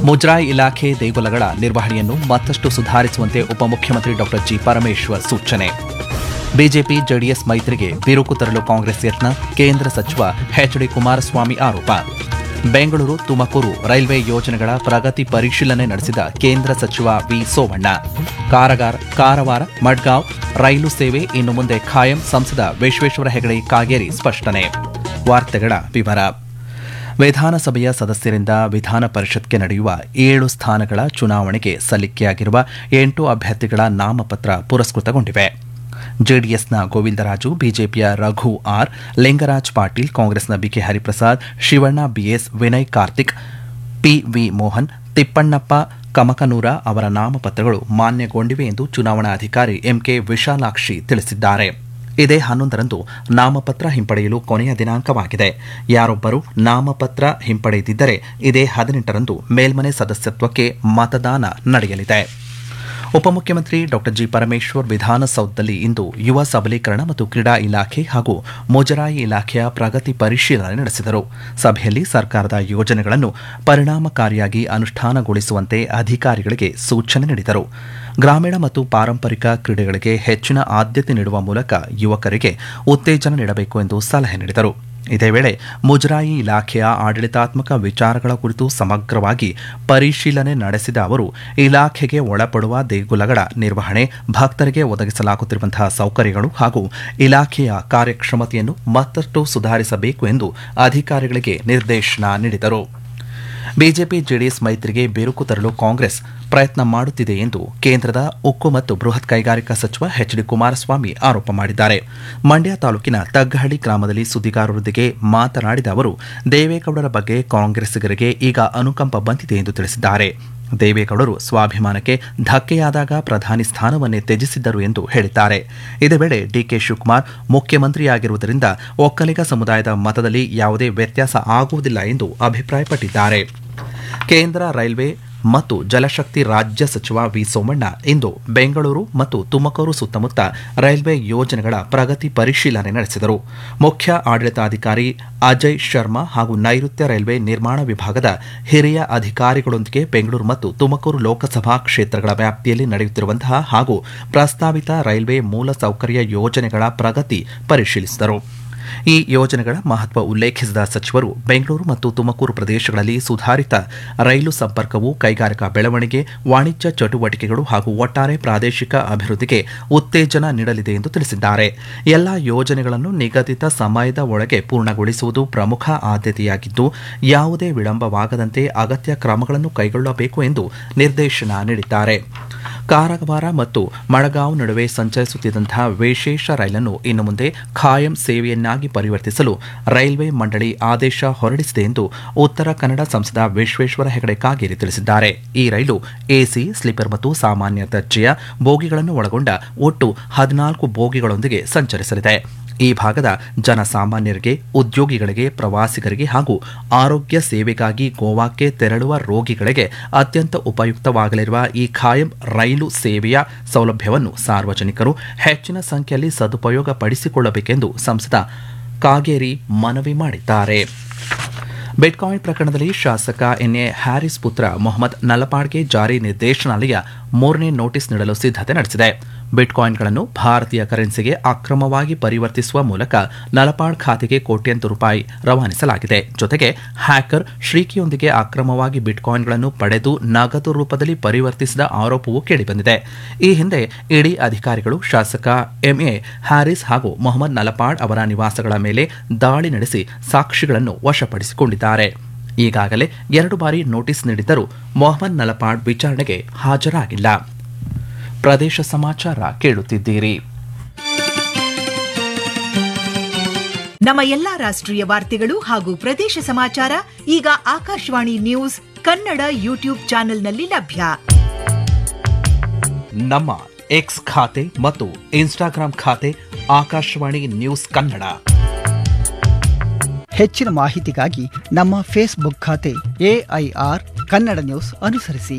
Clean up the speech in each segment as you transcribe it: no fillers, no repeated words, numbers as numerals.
ಮುಜರಾಯಿ ಇಲಾಖೆ ದೇಗುಲಗಳ ನಿರ್ವಹಣೆಯನ್ನು ಮತ್ತಷ್ಟು ಸುಧಾರಿಸುವಂತೆ ಉಪಮುಖ್ಯಮಂತ್ರಿ ಡಾ ಜಿ ಪರಮೇಶ್ವರ್ ಸೂಚನೆ. ಬಿಜೆಪಿ ಜೆಡಿಎಸ್ ಮೈತ್ರಿಗೆ ಬಿರುಕು ತರಲು ಕಾಂಗ್ರೆಸ್ ಯತ್ನ, ಕೇಂದ್ರ ಸಚಿವ ಎಚ್ಡಿ ಕುಮಾರಸ್ವಾಮಿ ಆರೋಪ. ಬೆಂಗಳೂರು ತುಮಕೂರು ರೈಲ್ವೆ ಯೋಜನೆಗಳ ಪ್ರಗತಿ ಪರಿಶೀಲನೆ ನಡೆಸಿದ ಕೇಂದ್ರ ಸಚಿವ ವಿ ಸೋಮಣ್ಣ. ಕಾರವಾರ ಮಡ್ಗಾಂವ್ ರೈಲು ಸೇವೆ ಇನ್ನು ಮುಂದೆ ಖಾಯಂ, ಸಂಸದ ವಿಶ್ವೇಶ್ವರ ಹೆಗಡೆ ಕಾಗೇರಿ ಸ್ಪಷ್ಟನೆ. ವಾರ್ತೆಗಳ ವಿವರ. ವಿಧಾನಸಭೆಯ ಸದಸ್ಯರಿಂದ ವಿಧಾನ ಪರಿಷತ್ಗೆ ನಡೆಯುವ 7 ಸ್ಥಾನಗಳ ಚುನಾವಣೆಗೆ ಸಲ್ಲಿಕೆಯಾಗಿರುವ 8 ಅಭ್ಯರ್ಥಿಗಳ ನಾಮಪತ್ರ ಪುರಸ್ಕೃತಗೊಂಡಿವೆ. ಜೆಡಿಎಸ್ನ ಗೋವಿಂದರಾಜು, ಬಿಜೆಪಿಯ ರಘು ಆರ್, ಲಿಂಗರಾಜ್ ಪಾಟೀಲ್, ಕಾಂಗ್ರೆಸ್ನ BK Hariprasad, Shivanna BS, Vinay Karthik, PV Mohan, Thippannappa Kamakanur ಅವರ ನಾಮಪತ್ರಗಳು ಮಾನ್ಯಗೊಂಡಿವೆ ಎಂದು ಚುನಾವಣಾಧಿಕಾರಿ ಎಂಕೆ ವಿಶಾಲಾಕ್ಷಿ ತಿಳಿಸಿದ್ದಾರೆ. ಇದೇ 11ರಂದು ನಾಮಪತ್ರ ಹಿಂಪಡೆಯಲು ಕೊನೆಯ ದಿನಾಂಕವಾಗಿದೆ. ಯಾರೊಬ್ಬರು ನಾಮಪತ್ರ ಹಿಂಪಡೆದಿದ್ದರೆ ಇದೇ 18ರಂದು ಮೇಲ್ಮನೆ ಸದಸ್ಯತ್ವಕ್ಕೆ ಮತದಾನ ನಡೆಯಲಿದೆ. ಉಪಮುಖ್ಯಮಂತ್ರಿ ಡಾ ಜಿ ಪರಮೇಶ್ವರ್ ವಿಧಾನಸೌಧದಲ್ಲಿ ಇಂದು ಯುವ ಸಬಲೀಕರಣ ಮತ್ತು ಕ್ರೀಡಾ ಇಲಾಖೆ ಹಾಗೂ ಮುಜರಾಯಿ ಇಲಾಖೆಯ ಪ್ರಗತಿ ಪರಿಶೀಲನೆ ನಡೆಸಿದರು. ಸಭೆಯಲ್ಲಿ ಸರ್ಕಾರದ ಯೋಜನೆಗಳನ್ನು ಪರಿಣಾಮಕಾರಿಯಾಗಿ ಅನುಷ್ಠಾನಗೊಳಿಸುವಂತೆ ಅಧಿಕಾರಿಗಳಿಗೆ ಸೂಚನೆ ನೀಡಿದರು. ಗ್ರಾಮೀಣ ಮತ್ತು ಪಾರಂಪರಿಕ ಕ್ರೀಡೆಗಳಿಗೆ ಹೆಚ್ಚಿನ ಆದ್ಯತೆ ನೀಡುವ ಮೂಲಕ ಯುವಕರಿಗೆ ಉತ್ತೇಜನ ನೀಡಬೇಕು ಎಂದು ಸಲಹೆ ನೀಡಿದರು. ಇದೇ ವೇಳೆ ಮುಜರಾಯಿ ಇಲಾಖೆಯ ಆಡಳಿತಾತ್ಮಕ ವಿಚಾರಗಳ ಕುರಿತು ಸಮಗ್ರವಾಗಿ ಪರಿಶೀಲನೆ ನಡೆಸಿದ ಅವರು, ಇಲಾಖೆಗೆ ಒಳಪಡುವ ದೇಗುಲಗಳ ನಿರ್ವಹಣೆ, ಭಕ್ತರಿಗೆ ಒದಗಿಸಲಾಗುತ್ತಿರುವಂತಹ ಸೌಕರ್ಯಗಳು ಹಾಗೂ ಇಲಾಖೆಯ ಕಾರ್ಯಕ್ಷಮತೆಯನ್ನು ಮತ್ತಷ್ಟು ಸುಧಾರಿಸಬೇಕು ಎಂದು ಅಧಿಕಾರಿಗಳಿಗೆ ನಿರ್ದೇಶನ ನೀಡಿದರು. ಬಿಜೆಪಿ ಜೆಡಿಎಸ್ ಮೈತ್ರಿಗೆ ಬಿರುಕು ತರಲು ಕಾಂಗ್ರೆಸ್ ಪ್ರಯತ್ನ ಮಾಡುತ್ತಿದೆ ಎಂದು ಕೇಂದ್ರದ ಉಕ್ಕು ಮತ್ತು ಬೃಹತ್ ಕೈಗಾರಿಕಾ ಸಚಿವ ಎಚ್ಡಿ ಕುಮಾರಸ್ವಾಮಿ ಆರೋಪ ಮಾಡಿದ್ದಾರೆ. ಮಂಡ್ಯ ತಾಲೂಕಿನ ತಗ್ಗಹಳ್ಳಿ ಗ್ರಾಮದಲ್ಲಿ ಸುದ್ದಿಗಾರರೊಂದಿಗೆ ಮಾತನಾಡಿದ ಅವರು, ದೇವೇಗೌಡರ ಬಗ್ಗೆ ಕಾಂಗ್ರೆಸ್ಸಿಗರಿಗೆ ಈಗ ಅನುಕಂಪ ಬಂದಿದೆ ಎಂದು ತಿಳಿಸಿದ್ದಾರೆ. ದೇವೇಗೌಡರು ಸ್ವಾಭಿಮಾನಕ್ಕೆ ಧಕ್ಕೆಯಾದಾಗ ಪ್ರಧಾನಿ ಸ್ಥಾನವನ್ನೇ ತ್ಯಜಿಸಿದ್ದರು ಎಂದು ಹೇಳಿದ್ದಾರೆ. ಇದೇ ವೇಳೆ ಡಿಕೆ ಶಿವಕುಮಾರ್ ಮುಖ್ಯಮಂತ್ರಿಯಾಗಿರುವುದರಿಂದ ಒಕ್ಕಲಿಗ ಸಮುದಾಯದ ಮತದಲ್ಲಿ ಯಾವುದೇ ವ್ಯತ್ಯಾಸ ಆಗುವುದಿಲ್ಲ ಎಂದು ಅಭಿಪ್ರಾಯಪಟ್ಟಿದ್ದಾರೆ. ಕೇಂದ್ರ ರೈಲ್ವೆ ಮತ್ತು ಜಲಶಕ್ತಿ ರಾಜ್ಯ ಸಚಿವ ವಿ ಸೋಮಣ್ಣ ಇಂದು ಬೆಂಗಳೂರು ಮತ್ತು ತುಮಕೂರು ಸುತ್ತಮುತ್ತ ರೈಲ್ವೆ ಯೋಜನೆಗಳ ಪ್ರಗತಿ ಪರಿಶೀಲನೆ ನಡೆಸಿದರು. ಮುಖ್ಯ ಆಡಳಿತಾಧಿಕಾರಿ ಅಜಯ್ ಶರ್ಮಾ ಹಾಗೂ ನೈಋತ್ಯ ರೈಲ್ವೆ ನಿರ್ಮಾಣ ವಿಭಾಗದ ಹಿರಿಯ ಅಧಿಕಾರಿಗಳೊಂದಿಗೆ ಬೆಂಗಳೂರು ಮತ್ತು ತುಮಕೂರು ಲೋಕಸಭಾ ಕ್ಷೇತ್ರಗಳ ವ್ಯಾಪ್ತಿಯಲ್ಲಿ ನಡೆಯುತ್ತಿರುವಂತಹ ಹಾಗೂ ಪ್ರಸ್ತಾವಿತ ರೈಲ್ವೆ ಮೂಲಸೌಕರ್ಯ ಯೋಜನೆಗಳ ಪ್ರಗತಿ ಪರಿಶೀಲಿಸಿದರು. ಈ ಯೋಜನೆಗಳ ಮಹತ್ವ ಉಲ್ಲೇಖಿಸಿದ ಸಚಿವರು, ಬೆಂಗಳೂರು ಮತ್ತು ತುಮಕೂರು ಪ್ರದೇಶಗಳಲ್ಲಿ ಸುಧಾರಿತ ರೈಲು ಸಂಪರ್ಕವು ಕೈಗಾರಿಕಾ ಬೆಳವಣಿಗೆ, ವಾಣಿಜ್ಯ ಚಟುವಟಿಕೆಗಳು ಹಾಗೂ ಒಟ್ಟಾರೆ ಪ್ರಾದೇಶಿಕ ಅಭಿವೃದ್ಧಿಗೆ ಉತ್ತೇಜನ ನೀಡಲಿದೆ ಎಂದು ತಿಳಿಸಿದ್ದಾರೆ. ಎಲ್ಲಾ ಯೋಜನೆಗಳನ್ನು ನಿಗದಿತ ಸಮಯದ ಒಳಗೆ ಪೂರ್ಣಗೊಳಿಸುವುದು ಪ್ರಮುಖ ಆದ್ಯತೆಯಾಗಿದ್ದು, ಯಾವುದೇ ವಿಳಂಬವಾಗದಂತೆ ಅಗತ್ಯ ಕ್ರಮಗಳನ್ನು ಕೈಗೊಳ್ಳಬೇಕು ಎಂದು ನಿರ್ದೇಶನ ನೀಡಿದ್ದಾರೆ. ಕಾರವಾರ ಮತ್ತು ಮಡಗಾಂವ್ ನಡುವೆ ಸಂಚರಿಸುತ್ತಿದ್ದಂತಹ ವಿಶೇಷ ರೈಲನ್ನು ಇನ್ನು ಮುಂದೆ ಖಾಯಂ ಸೇವೆಯನ್ನಾಗಿ ಪರಿವರ್ತಿಸಲು ರೈಲ್ವೆ ಮಂಡಳಿ ಆದೇಶ ಹೊರಡಿಸಿದೆ ಎಂದು ಉತ್ತರ ಕನ್ನಡ ಸಂಸದ ವಿಶ್ವೇಶ್ವರ ಹೆಗಡೆ ಕಾಗೇರಿ ತಿಳಿಸಿದ್ದಾರೆ. ಈ ರೈಲು ಎಸಿ, ಸ್ಲೀಪರ್ ಮತ್ತು ಸಾಮಾನ್ಯ ದರ್ಜೆಯ ಬೋಗಿಗಳನ್ನು ಒಳಗೊಂಡ ಒಟ್ಟು 14 ಬೋಗಿಗಳೊಂದಿಗೆ ಸಂಚರಿಸಲಿದೆ. ಈ ಭಾಗದ ಜನಸಾಮಾನ್ಯರಿಗೆ, ಉದ್ಯೋಗಿಗಳಿಗೆ, ಪ್ರವಾಸಿಗರಿಗೆ ಹಾಗೂ ಆರೋಗ್ಯ ಸೇವೆಗಾಗಿ ಗೋವಾಕ್ಕೆ ತೆರಳುವ ರೋಗಿಗಳಿಗೆ ಅತ್ಯಂತ ಉಪಯುಕ್ತವಾಗಲಿರುವ ಈ ಖಾಯಂ ರೈಲು ಸೇವೆಯ ಸೌಲಭ್ಯವನ್ನು ಸಾರ್ವಜನಿಕರು ಹೆಚ್ಚಿನ ಸಂಖ್ಯೆಯಲ್ಲಿ ಸದುಪಯೋಗ ಪಡಿಸಿಕೊಳ್ಳಬೇಕೆಂದು ಸಂಸದ ಕಾಗೇರಿ ಮನವಿ ಮಾಡಿದ್ದಾರೆ. ಬಿಟ್ಕಾಯಿನ್ ಪ್ರಕರಣದಲ್ಲಿ ಶಾಸಕ ಎನ್ಎ ಹ್ಯಾರಿಸ್ ಪುತ್ರ ಮೊಹಮ್ಮದ್ ನಲಪಾಡ್ಗೆ ಜಾರಿ ನಿರ್ದೇಶನಾಲಯ 3ನೇ ನೋಟಿಸ್ ನೀಡಲು ಸಿದ್ಧತೆ ನಡೆಸಿದೆ. ಬಿಟ್ಕಾಯಿನ್ಗಳನ್ನು ಭಾರತೀಯ ಕರೆನ್ಸಿಗೆ ಅಕ್ರಮವಾಗಿ ಪರಿವರ್ತಿಸುವ ಮೂಲಕ ನಲಪಾಡ್ ಖಾತೆಗೆ ಕೋಟ್ಯಂತರ ರೂಪಾಯಿ ರವಾನಿಸಲಾಗಿದೆ. ಜೊತೆಗೆ ಹ್ಯಾಕರ್ ಶ್ರೀಕಿಯೊಂದಿಗೆ ಅಕ್ರಮವಾಗಿ ಬಿಟ್ಕಾಯಿನ್ಗಳನ್ನು ಪಡೆದು ನಗದು ರೂಪದಲ್ಲಿ ಪರಿವರ್ತಿಸಿದ ಆರೋಪವೂ ಕೇಳಿಬಂದಿದೆ. ಈ ಹಿಂದೆ ಇಡಿ ಅಧಿಕಾರಿಗಳು ಶಾಸಕ ಎಂಎ ಹ್ಯಾರಿಸ್ ಹಾಗೂ ಮೊಹಮ್ಮದ್ ನಲಪಾಡ್ ಅವರ ನಿವಾಸಗಳ ಮೇಲೆ ದಾಳಿ ನಡೆಸಿ ಸಾಕ್ಷಿಗಳನ್ನು ವಶಪಡಿಸಿಕೊಂಡಿದ್ದಾರೆ. ಈಗಾಗಲೇ 2 ಬಾರಿ ನೋಟಿಸ್ ನೀಡಿದ್ದರೂ ಮೊಹಮ್ಮದ್ ನಲಪಾಡ್ ವಿಚಾರಣೆಗೆ ಹಾಜರಾಗಿಲ್ಲ. ಪ್ರದೇಶ ಸಮಾಚಾರ ಕೇಳುತ್ತಿದ್ದೀರಿ. ನಮ್ಮ ಎಲ್ಲಾ ರಾಷ್ಟ್ರೀಯ ವಾರ್ತೆಗಳು ಹಾಗೂ ಪ್ರದೇಶ ಸಮಾಚಾರ ಈಗ ಆಕಾಶವಾಣಿ ನ್ಯೂಸ್ ಕನ್ನಡ ಯೂಟ್ಯೂಬ್ ಚಾನೆಲ್ನಲ್ಲಿ ಲಭ್ಯ. ನಮ್ಮ ಎಕ್ಸ್ ಖಾತೆ ಮತ್ತು ಇನ್ಸ್ಟಾಗ್ರಾಂ ಖಾತೆ ಆಕಾಶವಾಣಿ ನ್ಯೂಸ್ ಕನ್ನಡ. ಹೆಚ್ಚಿನ ಮಾಹಿತಿಗಾಗಿ ನಮ್ಮ ಫೇಸ್ಬುಕ್ ಖಾತೆ ಎಐಆರ್ ಕನ್ನಡ ನ್ಯೂಸ್ ಅನುಸರಿಸಿ.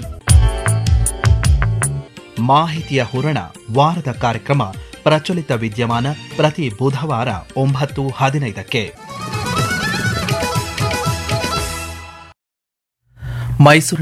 ಮಾಹಿತಿಯ ಹೂರಣ ವಾರದ ಕಾರ್ಯಕ್ರಮ ಪ್ರಚಲಿತ ವಿದ್ಯಮಾನ ಪ್ರತಿ ಬುಧವಾರ 9:15ಕ್ಕೆ. ಮೈಸೂರು